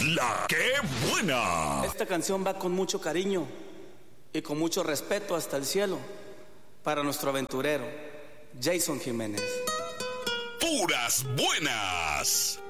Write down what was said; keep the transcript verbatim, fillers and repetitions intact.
La que buena. Esta canción va con mucho cariño y con mucho respeto hasta el cielo para nuestro aventurero Jason Jiménez. Puras buenas.